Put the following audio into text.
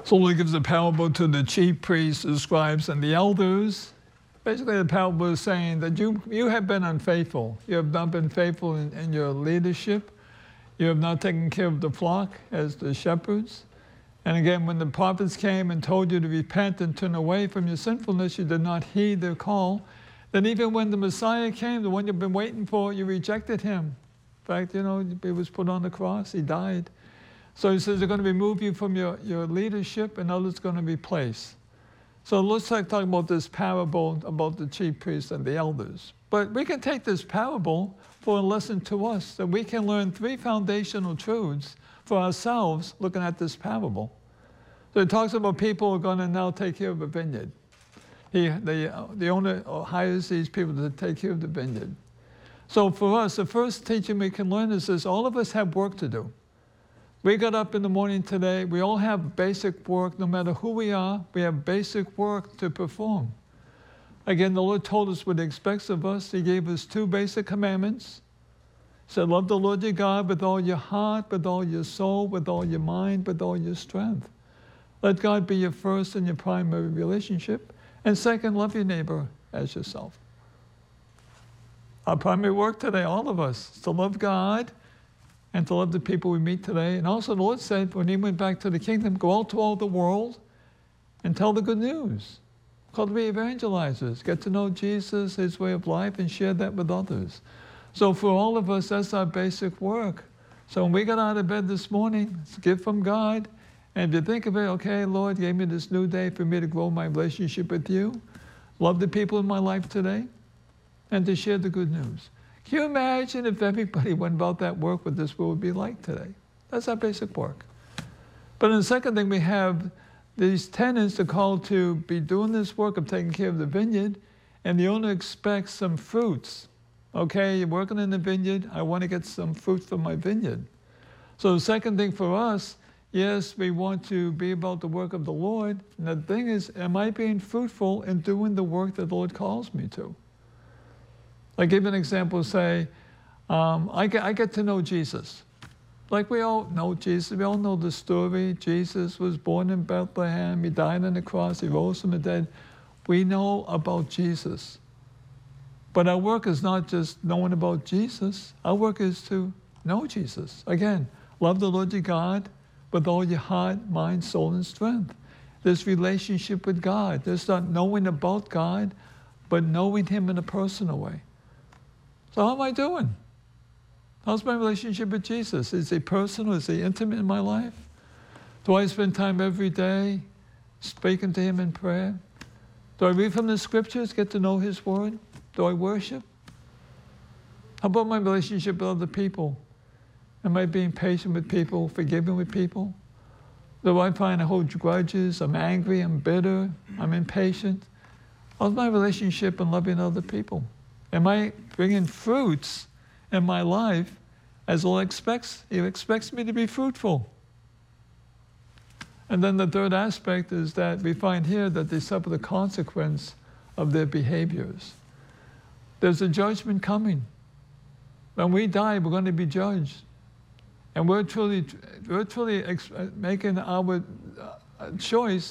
So Lord gives a parable to the chief priests, the scribes, and the elders. Basically, the parable is saying that you have been unfaithful. You have not been faithful in your leadership. You have not taken care of the flock as the shepherds. And again, when the prophets came and told you to repent and turn away from your sinfulness, you did not heed their call. Then even when the Messiah came, the one you've been waiting for, you rejected him. In fact, he was put on the cross, he died. So he says they're going to remove you from your leadership and others are going to replace. So let's talk about this parable about the chief priests and the elders. But we can take this parable for a lesson to us, that we can learn 3 foundational truths for ourselves looking at this parable. So it talks about people who are going to now take care of a vineyard. The owner hires these people to take care of the vineyard. So for us, the first teaching we can learn is this: all of us have work to do. We got up in the morning today, we all have basic work, no matter who we are, we have basic work to perform. Again, the Lord told us what he expects of us. He gave us 2 basic commandments. He said, love the Lord your God with all your heart, with all your soul, with all your mind, with all your strength. Let God be your first and your primary relationship. And second, love your neighbor as yourself. Our primary work today, all of us, is to love God and to love the people we meet today. And also the Lord said, when he went back to the kingdom, go out to all the world and tell the good news. Called to be evangelizers. Get to know Jesus, his way of life, and share that with others. So for all of us, that's our basic work. So when we got out of bed this morning, it's a gift from God. And if you think of it, okay, Lord gave me this new day for me to grow my relationship with you, love the people in my life today, and to share the good news. Can you imagine if everybody went about that work, what this world would be like today? That's our basic work. But then the second thing, we have these tenants are called to be doing this work of taking care of the vineyard, and the owner expects some fruits. Okay, you're working in the vineyard, I want to get some fruit from my vineyard. So the second thing for us, yes, we want to be about the work of the Lord. And the thing is, am I being fruitful in doing the work that the Lord calls me to? I'll give an example, say, I get to know Jesus. Like we all know Jesus, we all know the story. Jesus was born in Bethlehem, he died on the cross, he rose from the dead. We know about Jesus. But our work is not just knowing about Jesus. Our work is to know Jesus. Again, love the Lord your God with all your heart, mind, soul, and strength. This relationship with God. There's not knowing about God, but knowing him in a personal way. So how am I doing? How's my relationship with Jesus? Is he personal? Is he intimate in my life? Do I spend time every day speaking to him in prayer? Do I read from the scriptures, get to know his word? Do I worship? How about my relationship with other people? Am I being patient with people, forgiving with people? Do I find I hold grudges, I'm angry, I'm bitter, I'm impatient? How's my relationship in loving other people? Am I bringing fruits in my life as the Lord expects? He expects me to be fruitful. And then the third aspect is that we find here that they suffer the consequence of their behaviors. There's a judgment coming. When we die, we're going to be judged. And we're truly making our choice